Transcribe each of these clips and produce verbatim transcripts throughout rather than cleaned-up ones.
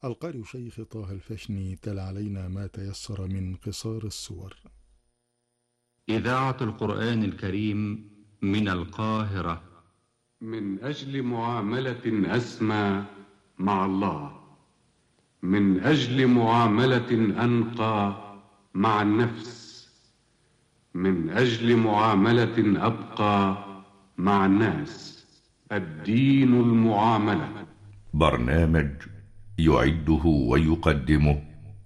القارئ شيخ طه الفشني تلا علينا ما تيسر من قصار السور. إذاعة القرآن الكريم من القاهرة. من أجل معاملة أسمى مع الله، من أجل معاملة أنقى مع النفس، من أجل معاملة أبقى مع الناس، الدين المعاملة. برنامج يعده ويقدمه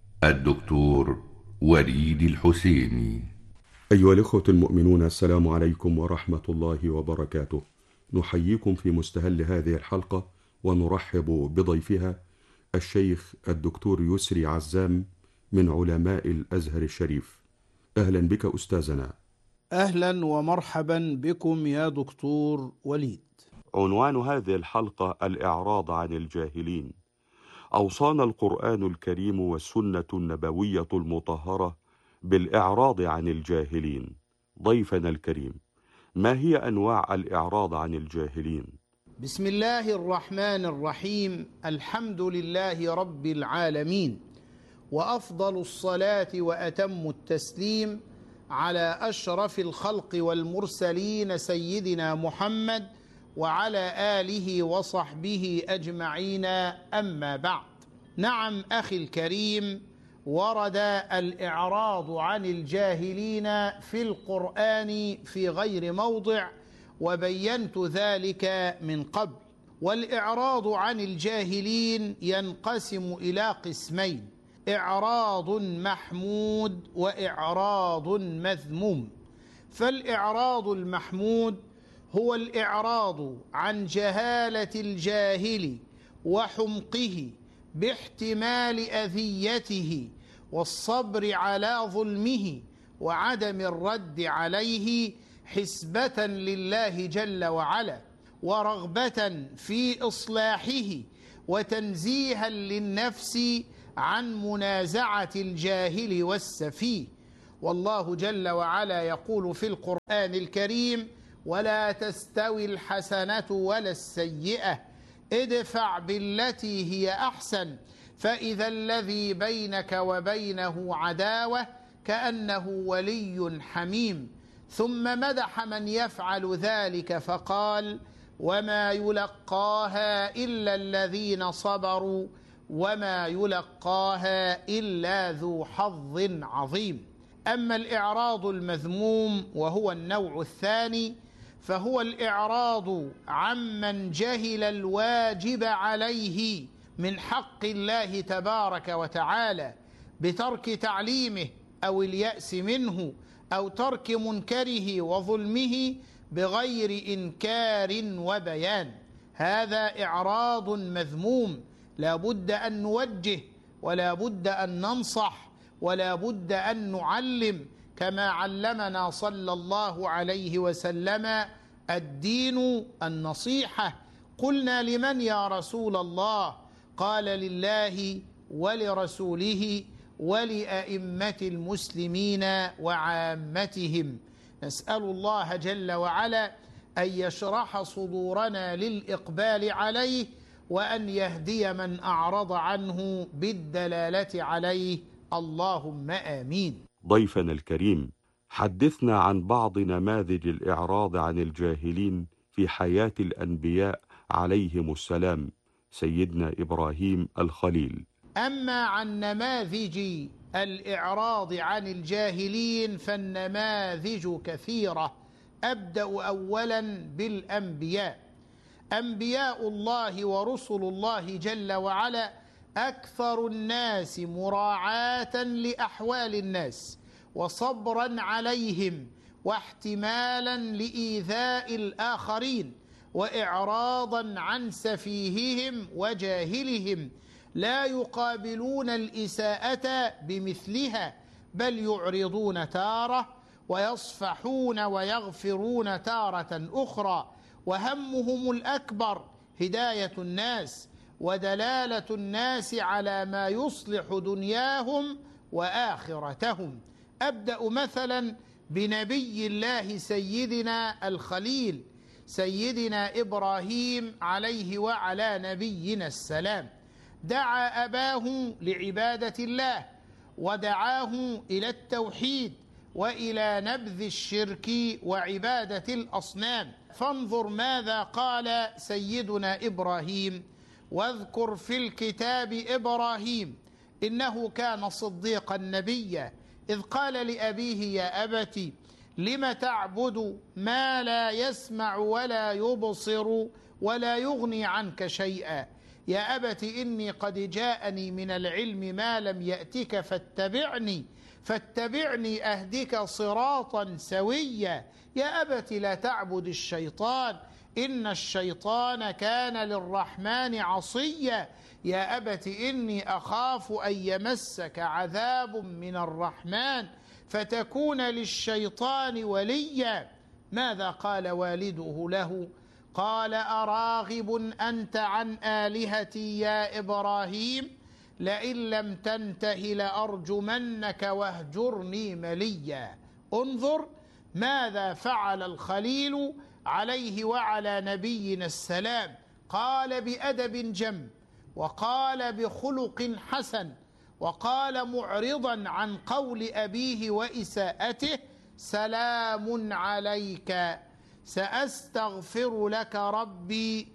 الدكتور وليد الحسيني. أيها الإخوة المؤمنون، السلام عليكم ورحمة الله وبركاته. نحييكم في مستهل هذه الحلقة ونرحب بضيفها الشيخ الدكتور يسري عزام من علماء الأزهر الشريف. أهلا بك أستاذنا. أهلا ومرحبا بكم يا دكتور وليد. عنوان هذه الحلقة الإعراض عن الجاهلين. أوصانا القرآن الكريم والسنة النبوية المطهرة بالإعراض عن الجاهلين. ضيفنا الكريم، ما هي أنواع الإعراض عن الجاهلين؟ بسم الله الرحمن الرحيم. الحمد لله رب العالمين، وأفضل الصلاة وأتم التسليم على أشرف الخلق والمرسلين سيدنا محمد وعلى آله وصحبه أجمعين، أما بعد. نعم أخي الكريم، ورد الإعراض عن الجاهلين في القرآن في غير موضع، وبينت ذلك من قبل. والإعراض عن الجاهلين ينقسم إلى قسمين: إعراض محمود وإعراض مذموم. فالإعراض المحمود هو الإعراض عن جهالة الجاهل وحمقه باحتمال أذيته والصبر على ظلمه وعدم الرد عليه حسبة لله جل وعلا، ورغبة في إصلاحه وتنزيها للنفس عن منازعة الجاهل والسفيه. والله جل وعلا يقول في القرآن الكريم: ولا تستوي الحسنة ولا السيئة ادفع بالتي هي أحسن فإذا الذي بينك وبينه عداوة كأنه ولي حميم. ثم مدح من يفعل ذلك فقال: وما يلقاها إلا الذين صبروا وما يلقاها إلا ذو حظ عظيم. أما الإعراض المذموم وهو النوع الثاني، فهو الإعراض عمن جهل الواجب عليه من حق الله تبارك وتعالى بترك تعليمه أو اليأس منه أو ترك منكره وظلمه بغير إنكار وبيان. هذا إعراض مذموم، لا بد أن نوجه ولا بد أن ننصح ولا بد أن نعلم، كما علمنا صلى الله عليه وسلم: الدين النصيحة. قلنا: لمن يا رسول الله؟ قال: لله ولرسوله ولأئمة المسلمين وعامتهم. نسأل الله جل وعلا أن يشرح صدورنا للإقبال عليه، وأن يهدي من أعرض عنه بالدلالة عليه، اللهم آمين. ضيفنا الكريم، حدثنا عن بعض نماذج الإعراض عن الجاهلين في حياة الأنبياء عليهم السلام، سيدنا إبراهيم الخليل. أما عن نماذج الإعراض عن الجاهلين فالنماذج كثيرة. أبدأ أولا بالأنبياء. أنبياء الله ورسل الله جل وعلا أكثر الناس مراعاة لأحوال الناس وصبرا عليهم واحتمالا لإيذاء الآخرين وإعراضا عن سفيههم وجاهلهم. لا يقابلون الإساءة بمثلها، بل يعرضون تارة ويصفحون ويغفرون تارة أخرى، وهمهم الأكبر هداية الناس ودلالة الناس على ما يصلح دنياهم وآخرتهم. أبدأ مثلا بنبي الله سيدنا الخليل، سيدنا إبراهيم عليه وعلى نبينا السلام. دعا أباه لعبادة الله ودعاه إلى التوحيد وإلى نبذ الشرك وعبادة الأصنام. فانظر ماذا قال سيدنا إبراهيم: واذكر في الكتاب إبراهيم إنه كان صديقا نبيا إذ قال لأبيه يا أبت لم تعبد ما لا يسمع ولا يبصر ولا يغني عنك شيئا يا أبت إني قد جاءني من العلم ما لم يأتك فاتبعني فاتبعني أهدك صراطا سويا يا أبت لا تعبد الشيطان إن الشيطان كان للرحمن عصيا يا أبت إني أخاف أن يمسك عذاب من الرحمن فتكون للشيطان وليا. ماذا قال والده له؟ قال أراغب أنت عن آلهتي يا إبراهيم لئن لم تنته لأرجمنك واهجرني مليا. انظر ماذا فعل الخليل عليه وعلى نبينا السلام. قال بأدب جم وقال بخلق حسن وقال معرضا عن قول أبيه وإساءته: سلام عليك سأستغفر لك ربي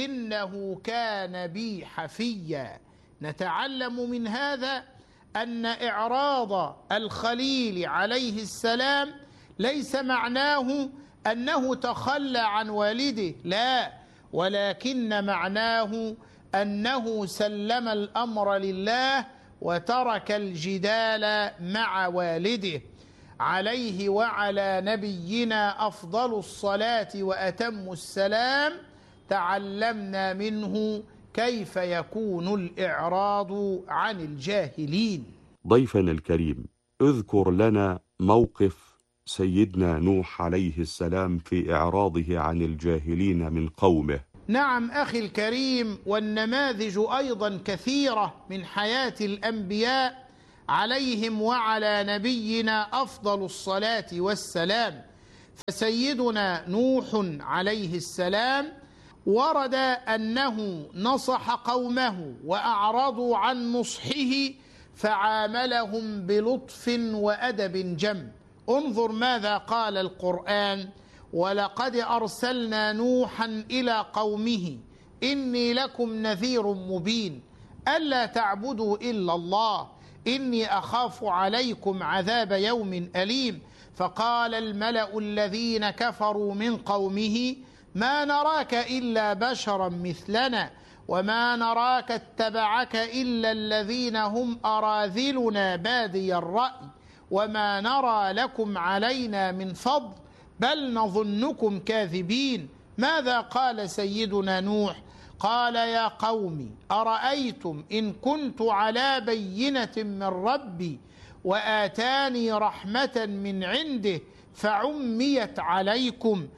إنه كان بي حفيا. نتعلم من هذا أن إعراض الخليل عليه السلام ليس معناه أنه تخلى عن والده، لا، ولكن معناه أنه سلم الأمر لله وترك الجدال مع والده. عليه وعلى نبينا أفضل الصلاة وأتم السلام تعلمنا منه كيف يكون الإعراض عن الجاهلين. ضيفنا الكريم، اذكر لنا موقف سيدنا نوح عليه السلام في إعراضه عن الجاهلين من قومه. نعم أخي الكريم، والنماذج أيضا كثيرة من حياة الأنبياء عليهم وعلى نبينا أفضل الصلاة والسلام. فسيدنا نوح عليه السلام ورد أنه نصح قومه وأعرضوا عن نصحه فعاملهم بلطف وأدب جم. انظر ماذا قال القرآن: ولقد أرسلنا نوحا إلى قومه إني لكم نذير مبين ألا تعبدوا إلا الله إني أخاف عليكم عذاب يوم أليم. فقال الملأ الذين كفروا من قومه ما نراك إلا بشرا مثلنا وما نراك اتبعك إلا الذين هم أراذلنا بادي الرأي وما نرى لكم علينا من فضل بل نظنكم كاذبين. ماذا قال سيدنا نوح؟ قال يا قوم أرأيتم إن كنت على بينة من ربي وآتاني رحمة من عنده فعميت عليكم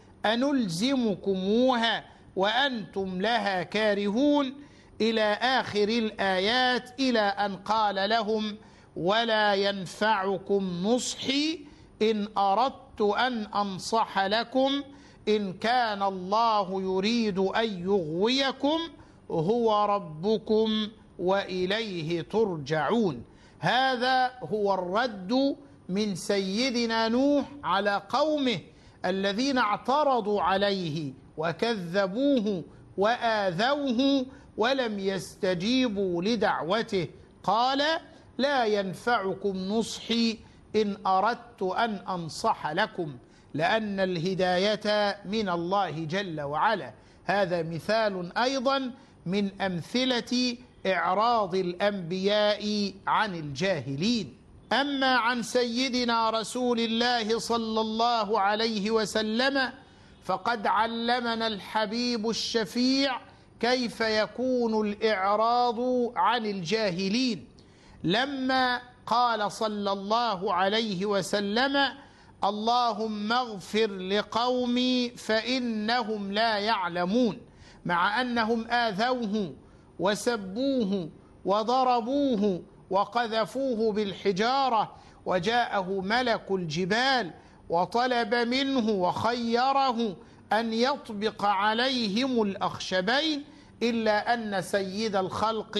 أنلزمكموها وأنتم لها كارهون، إلى آخر الآيات، إلى أن قال لهم ولا ينفعكم نصحي إن أردت أن أنصح لكم إن كان الله يريد أن يغويكم هو ربكم وإليه ترجعون. هذا هو الرد من سيدنا نوح على قومه الذين اعترضوا عليه وكذبوه وآذوه ولم يستجيبوا لدعوته. قال لا ينفعكم نصحي إن أردت أن أنصح لكم، لأن الهداية من الله جل وعلا. هذا مثال أيضا من أمثلة إعراض الأنبياء عن الجاهلين. أما عن سيدنا رسول الله صلى الله عليه وسلم فقد علمنا الحبيب الشفيع كيف يكون الإعراض عن الجاهلين، لما قال صلى الله عليه وسلم اللهم اغفر لقومي فإنهم لا يعلمون، مع أنهم آذوه وسبوه وضربوه وقذفوه بالحجارة وجاءه ملك الجبال وطلب منه وخيره أن يطبق عليهم الأخشبين، إلا أن سيد الخلق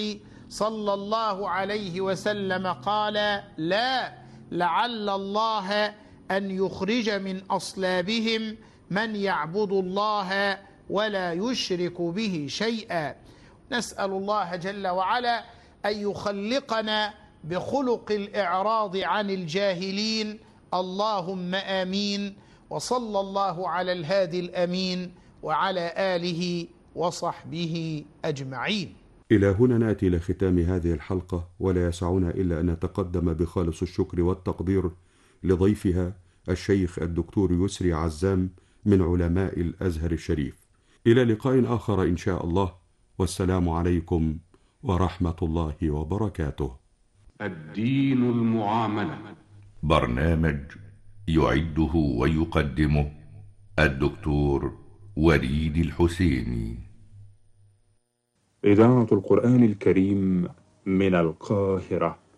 صلى الله عليه وسلم قال: لا، لعل الله أن يخرج من أصلابهم من يعبد الله ولا يشرك به شيئا. نسأل الله جل وعلا أن يخلقنا بخلق الإعراض عن الجاهلين، اللهم آمين. وصلى الله على الهادي الأمين وعلى آله وصحبه أجمعين. إلى هنا نأتي إلى ختام هذه الحلقة، ولا يسعنا إلا أن نتقدم بخالص الشكر والتقدير لضيفها الشيخ الدكتور يسري عزام من علماء الأزهر الشريف. إلى لقاء آخر إن شاء الله، والسلام عليكم ورحمة الله وبركاته. الدين المعاملة، برنامج يعده ويقدمه الدكتور وليد الحسيني. إذاعة القرآن الكريم من القاهرة.